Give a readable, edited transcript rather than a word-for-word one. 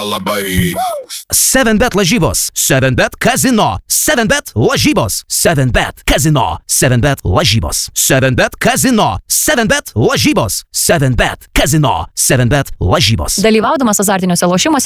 labai. 7bet lažybos, 7bet kazino, 7bet lažybos, 7bet kazino, 7bet lažybos, 7bet kazino, 7bet lažybos, 7bet kazino, 7bet lažybos. Dalyvaudamas azartiniuose lošimuose